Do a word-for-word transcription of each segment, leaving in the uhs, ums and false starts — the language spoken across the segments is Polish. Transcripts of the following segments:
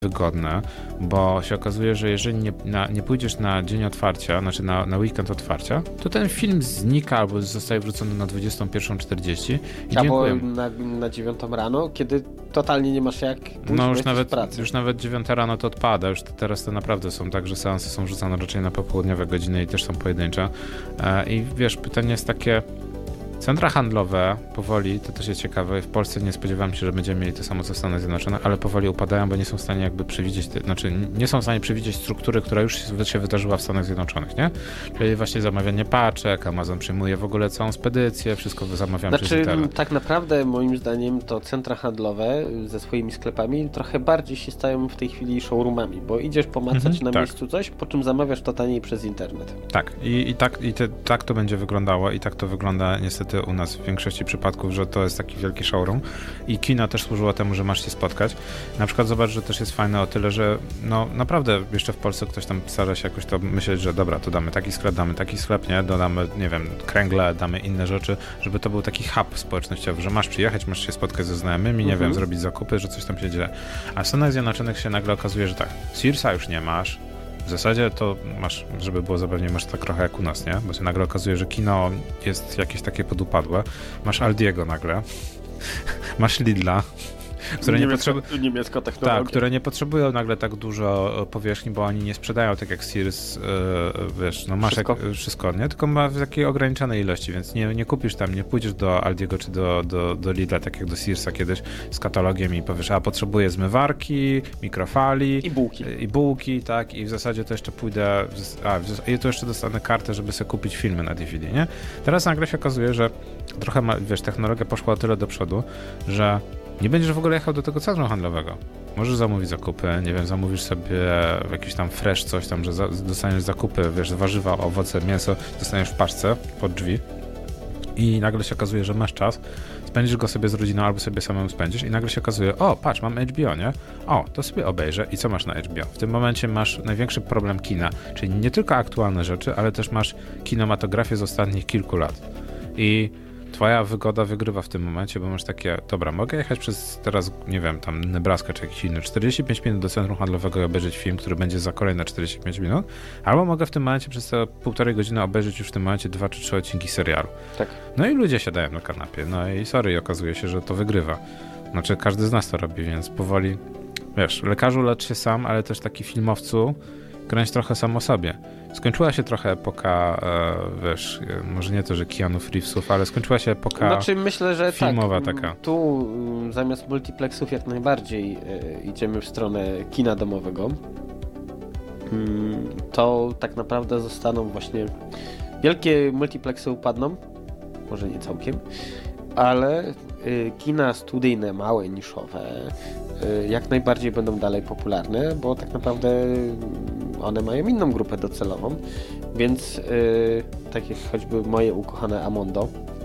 wygodne, bo się okazuje, że jeżeli nie, na, nie pójdziesz na dzień otwarcia, znaczy na, na weekend otwarcia, to ten film znika albo zostaje wrzucony na dwudziestą pierwszą czterdzieści i albo dziękujemy. na, na dziewiątą rano, kiedy totalnie nie masz jak pójść, no już nawet, pracy. już nawet dziewiąta rano to odpada, już to, teraz to naprawdę są tak, że seansy są rzucane raczej na popołudniowe godziny i też są pojedyncze. E, I wiesz, pytanie jest takie, centra handlowe powoli, to też jest ciekawe, w Polsce nie spodziewałem się, że będziemy mieli to samo co w Stanach Zjednoczonych, ale powoli upadają, bo nie są w stanie jakby przewidzieć, te, znaczy nie są w stanie przewidzieć struktury, która już się wydarzyła w Stanach Zjednoczonych, nie? Czyli właśnie zamawianie paczek, Amazon przyjmuje w ogóle całą spedycję, wszystko zamawiam znaczy, przez internet. Tak naprawdę moim zdaniem to centra handlowe ze swoimi sklepami trochę bardziej się stają w tej chwili showroomami, bo idziesz pomacać mhm, na tak. miejscu coś, po czym zamawiasz to taniej przez internet. Tak, i, i, tak, i te, tak to będzie wyglądało i tak to wygląda niestety u nas w większości przypadków, że to jest taki wielki showroom i kino też służyło temu, że masz się spotkać. Na przykład zobacz, że też jest fajne o tyle, że no naprawdę jeszcze w Polsce ktoś tam stara się jakoś to myśleć, że dobra, to damy taki sklep, damy taki sklep, nie, dodamy, nie wiem, kręgle, damy inne rzeczy, żeby to był taki hub społecznościowy, że masz przyjechać, masz się spotkać ze znajomymi, nie mhm. wiem, zrobić zakupy, że coś tam się dzieje. A w Stanach Zjednoczonych się nagle okazuje, że tak, Searsa już nie masz, w zasadzie to masz, żeby było zabawnie, masz tak trochę jak u nas, nie? Bo się nagle okazuje, że kino jest jakieś takie podupadłe. Masz Aldiego nagle. Masz Lidla. Które nie, potrzebu- niemiecka technologia. Tak, które nie potrzebują nagle tak dużo powierzchni, bo oni nie sprzedają tak jak Sears, yy, wiesz, no masz wszystko. Jak, wszystko, nie? Tylko ma w takiej ograniczonej ilości, więc nie, nie kupisz tam, nie pójdziesz do Aldiego czy do, do, do Lidla, tak jak do Searsa kiedyś z katalogiem i powiesz, a potrzebuję zmywarki, mikrofali i bułki, i bułki, tak, i w zasadzie to jeszcze pójdę, a i to jeszcze dostanę kartę, żeby sobie kupić filmy na D V D, nie? Teraz nagle się okazuje, że trochę, ma, wiesz, technologia poszła o tyle do przodu, że nie będziesz w ogóle jechał do tego centrum handlowego. Możesz zamówić zakupy, nie wiem, zamówisz sobie jakiś tam fresh coś tam, że za, dostaniesz zakupy, wiesz, warzywa, owoce, mięso, dostaniesz w paczce pod drzwi i nagle się okazuje, że masz czas, spędzisz go sobie z rodziną albo sobie samemu spędzisz i nagle się okazuje, o, patrz, mam H B O, nie? O, to sobie obejrzę i co masz na H B O? W tym momencie masz największy problem kina, czyli nie tylko aktualne rzeczy, ale też masz kinematografię z ostatnich kilku lat. I twoja wygoda wygrywa w tym momencie, bo masz takie, dobra, mogę jechać przez teraz, nie wiem, tam Nebraska czy jakiś inny, czterdzieści pięć minut do centrum handlowego i obejrzeć film, który będzie za kolejne czterdzieści pięć minut, albo mogę w tym momencie przez te półtorej godziny obejrzeć już w tym momencie dwa czy trzy odcinki serialu. Tak. No i ludzie siadają na kanapie, no i sorry, okazuje się, że to wygrywa. Znaczy, każdy z nas to robi, więc powoli, wiesz, lekarzu lecz się sam, ale też taki filmowcu kręć trochę sam o sobie. Skończyła się trochę epoka, e, wiesz, może nie to, że Keanu Reevesów, ale skończyła się epoka znaczy, myślę, że filmowa tak, taka. Tu zamiast multiplexów jak najbardziej e, idziemy w stronę kina domowego. Mm, to tak naprawdę zostaną właśnie wielkie multiplexy upadną, może nie całkiem, ale e, kina studyjne, małe, niszowe e, jak najbardziej będą dalej popularne, bo tak naprawdę one mają inną grupę docelową, więc yy, tak jak choćby moje ukochane Amondo,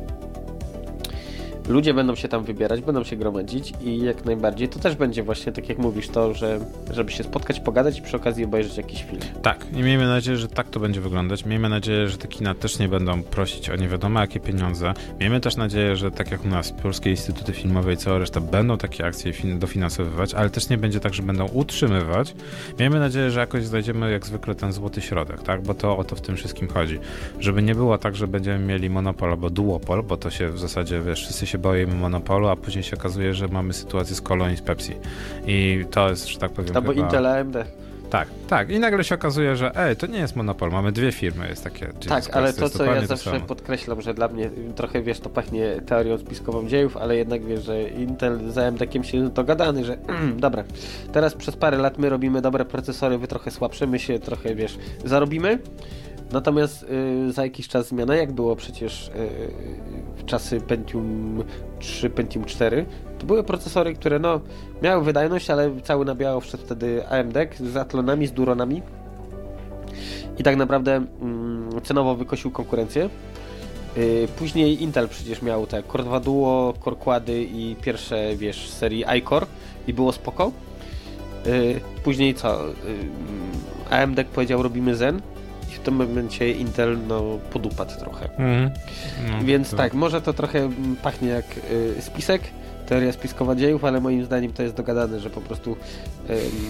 ludzie będą się tam wybierać, będą się gromadzić i jak najbardziej to też będzie właśnie tak jak mówisz to, że żeby się spotkać, pogadać i przy okazji obejrzeć jakiś film. Tak, i miejmy nadzieję, że tak to będzie wyglądać. Miejmy nadzieję, że te kina też nie będą prosić o nie wiadomo jakie pieniądze. Miejmy też nadzieję, że tak jak u nas polskie instytuty filmowe i cała reszta będą takie akcje dofinansowywać, ale też nie będzie tak, że będą utrzymywać. Miejmy nadzieję, że jakoś znajdziemy jak zwykle ten złoty środek, tak? Bo to o to w tym wszystkim chodzi. Żeby nie było tak, że będziemy mieli monopol albo duopol, bo to się w zasadzie, wiesz, wszyscy się boimy monopolu, a później się okazuje, że mamy sytuację z Colą i z Pepsi. I to jest, że tak powiem, albo chyba... Intel, A M D. Tak, tak. I nagle się okazuje, że ej, to nie jest monopol, mamy dwie firmy, jest takie... Jesus tak, Christ, ale to, to co ja zawsze samo. podkreślam, że dla mnie trochę, wiesz, to pachnie teorią spiskową dziejów, ale jednak wiesz, że Intel z A M D-kiem się dogadany, że dobra, teraz przez parę lat my robimy dobre procesory, wy trochę słabsze, my się trochę, wiesz, zarobimy. Natomiast y, za jakiś czas zmiana, jak było przecież y, w czasy Pentium trzy, Pentium cztery, to były procesory, które no miały wydajność, ale cały na biało wszedł wtedy A M D z Athlonami, z Duronami i tak naprawdę mm, cenowo wykosił konkurencję. Y, później Intel przecież miał te Core dwa Duo, Core Quady i pierwsze, wiesz, serii iCore i było spoko. Y, później co? Y, A M D powiedział, robimy Zen. W tym momencie Intel no podupadł trochę. Mm. No, Więc to... tak, może to trochę pachnie jak y, spisek, teoria spiskowa dziejów, ale moim zdaniem to jest dogadane, że po prostu y,